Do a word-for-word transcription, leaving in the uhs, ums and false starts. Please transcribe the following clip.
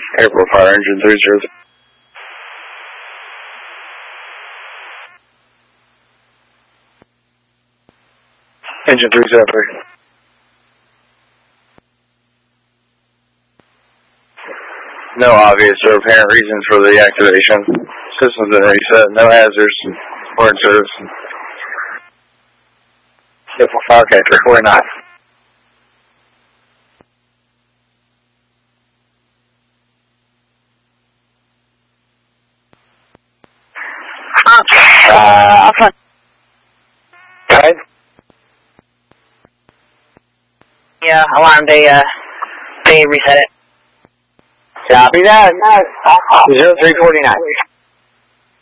Airport fire engine three zero. Engine three zero three. No obvious or apparent reasons for the activation. System's been reset. No hazards. We're in service. Airport fire K three forty-nine. Uh, okay. Right? Yeah, alarm, they, uh, they reset it. Copy that. zero three forty-nine.